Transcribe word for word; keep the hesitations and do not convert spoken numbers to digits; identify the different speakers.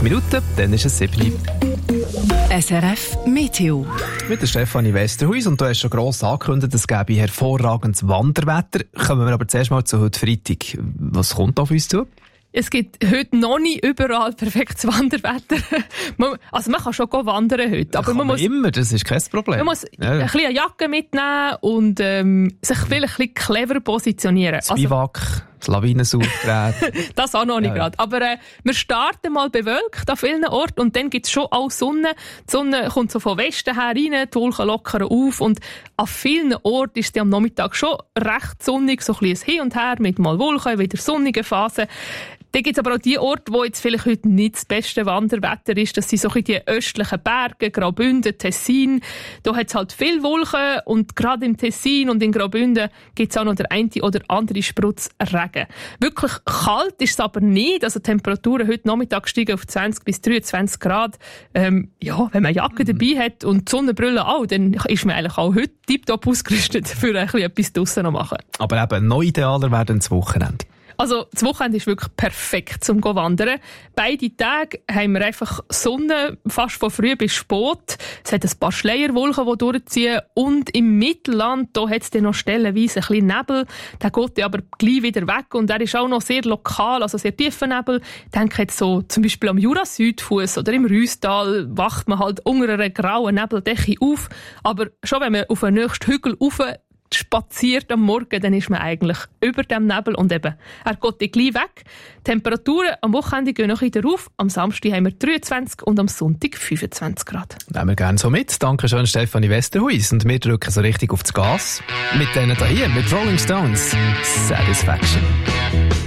Speaker 1: Minuten, dann ist es sieben.
Speaker 2: S R F Meteo.
Speaker 1: Mit der Stefanie Westerhuis, und du hast schon gross angekündigt, es gäbe hervorragendes Wanderwetter. Kommen wir aber zuerst mal zu heute Freitag. Was kommt auf uns zu?
Speaker 3: Es gibt heute noch nicht überall perfektes Wanderwetter. Also man kann schon wandern heute. Aber
Speaker 1: kann
Speaker 3: man,
Speaker 1: man
Speaker 3: muss
Speaker 1: immer, das ist kein Problem.
Speaker 3: Man muss
Speaker 1: ja.
Speaker 3: ein bisschen eine Jacke mitnehmen und ähm, sich vielleicht ein bisschen clever positionieren.
Speaker 1: Das Biwak, also, das Lawinensuchgerät.
Speaker 3: Das auch noch nicht
Speaker 1: ja.
Speaker 3: gerade. Aber äh, wir starten mal bewölkt an vielen Orten und dann gibt es schon auch Sonne. Die Sonne kommt so von Westen her rein, die Wolken lockern auf und an vielen Orten ist es am Nachmittag schon recht sonnig, so ein bisschen hin und her mit mal Wolken, wieder sonnige Phasen. Dann gibt es aber auch die Orte, wo jetzt vielleicht heute nicht das beste Wanderwetter ist. Das sind so die östlichen Berge, Graubünden, Tessin. Da hat es halt viel Wolken und gerade im Tessin und in Graubünden gibt es auch noch der eine oder andere Sprutz Regen. Wirklich kalt ist es aber nicht. Also die Temperaturen heute Nachmittag steigen auf zwanzig bis dreiundzwanzig Grad. Ähm, ja, wenn man Jacke mhm. dabei hat und die Sonnenbrille auch, dann ist man eigentlich auch heute tiptop ausgerüstet, für ein bisschen etwas draussen zu machen.
Speaker 1: Aber eben, noch idealer wäre dann das Wochenende.
Speaker 3: Also, das Wochenende ist wirklich perfekt zum Wandern. Beide Tage haben wir einfach Sonne, fast von früh bis spät. Es hat ein paar Schleierwolken, die durchziehen. Und im Mittelland, da hat es dann noch stellenweise ein bisschen Nebel. Der geht aber gleich wieder weg. Und er ist auch noch sehr lokal, also sehr tiefer Nebel. Ich denke jetzt so, zum Beispiel am Jura-Südfuss oder im Rüstal wacht man halt unter einer grauen Nebeldecke auf. Aber schon wenn man auf den nächsten Hügel rauf spaziert am Morgen, dann ist man eigentlich über dem Nebel und eben, er geht gleich weg. Die Temperaturen am Wochenende gehen noch wieder auf. Am Samstag haben wir dreiundzwanzig und am Sonntag fünfundzwanzig Grad.
Speaker 1: Nehmen wir gerne so mit. Danke schön, Stefanie Westerhuis. Und wir drücken so richtig aufs Gas. Mit denen hier, mit Rolling Stones. Satisfaction.